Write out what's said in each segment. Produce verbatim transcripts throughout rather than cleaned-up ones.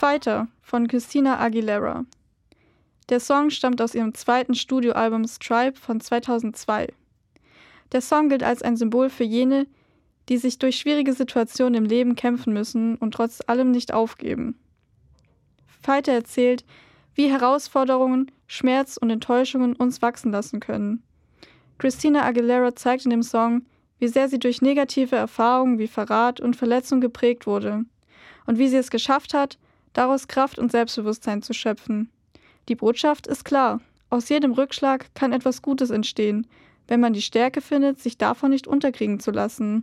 Fighter von Christina Aguilera. Der Song stammt aus ihrem zweiten Studioalbum Stripe von zweitausendzwei. Der Song gilt als ein Symbol für jene, die sich durch schwierige Situationen im Leben kämpfen müssen und trotz allem nicht aufgeben. Fighter erzählt, wie Herausforderungen, Schmerz und Enttäuschungen uns wachsen lassen können. Christina Aguilera zeigt in dem Song, wie sehr sie durch negative Erfahrungen wie Verrat und Verletzung geprägt wurde und wie sie es geschafft hat, daraus Kraft und Selbstbewusstsein zu schöpfen. Die Botschaft ist klar: Aus jedem Rückschlag kann etwas Gutes entstehen, wenn man die Stärke findet, sich davon nicht unterkriegen zu lassen.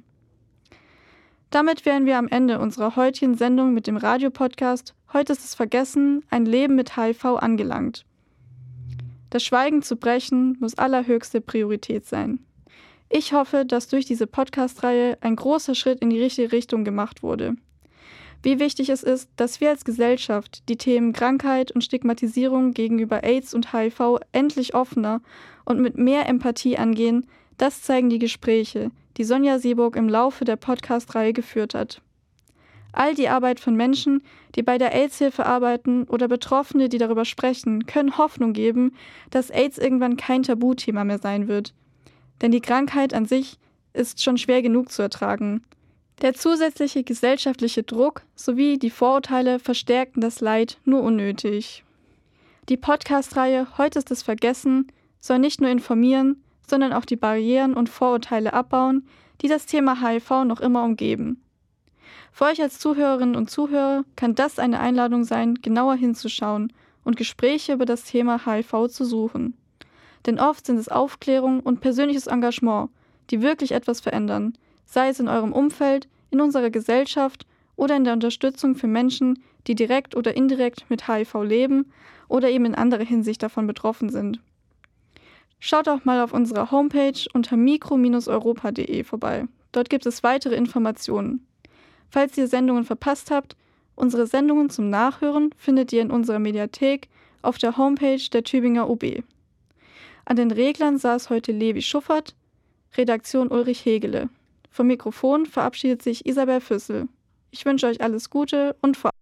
Damit wären wir am Ende unserer heutigen Sendung mit dem Radiopodcast Heute ist es vergessen, ein Leben mit H I V angelangt. Das Schweigen zu brechen muss allerhöchste Priorität sein. Ich hoffe, dass durch diese Podcast-Reihe ein großer Schritt in die richtige Richtung gemacht wurde. Wie wichtig es ist, dass wir als Gesellschaft die Themen Krankheit und Stigmatisierung gegenüber AIDS und H I V endlich offener und mit mehr Empathie angehen, das zeigen die Gespräche, die Sonja Seeburg im Laufe der Podcast-Reihe geführt hat. All die Arbeit von Menschen, die bei der AIDS-Hilfe arbeiten oder Betroffene, die darüber sprechen, können Hoffnung geben, dass AIDS irgendwann kein Tabuthema mehr sein wird. Denn die Krankheit an sich ist schon schwer genug zu ertragen. Der zusätzliche gesellschaftliche Druck sowie die Vorurteile verstärken das Leid nur unnötig. Die Podcast-Reihe Heute ist es vergessen soll nicht nur informieren, sondern auch die Barrieren und Vorurteile abbauen, die das Thema H I V noch immer umgeben. Für euch als Zuhörerinnen und Zuhörer kann das eine Einladung sein, genauer hinzuschauen und Gespräche über das Thema H I V zu suchen. Denn oft sind es Aufklärung und persönliches Engagement, die wirklich etwas verändern, sei es in eurem Umfeld, in unserer Gesellschaft oder in der Unterstützung für Menschen, die direkt oder indirekt mit H I V leben oder eben in anderer Hinsicht davon betroffen sind. Schaut auch mal auf unserer Homepage unter mikro Bindestrich europa Punkt de vorbei. Dort gibt es weitere Informationen. Falls ihr Sendungen verpasst habt, unsere Sendungen zum Nachhören findet ihr in unserer Mediathek auf der Homepage der Tübinger O B. An den Reglern saß heute Levi Schuffert, Redaktion Ulrich Hegele. Vom Mikrofon verabschiedet sich Isabel Füssel. Ich wünsche euch alles Gute und vor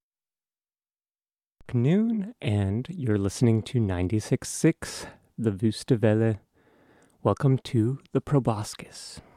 Afternoon, and you're listening to ninety-six point six, the Wüste Welle. Welcome to the Proboscis.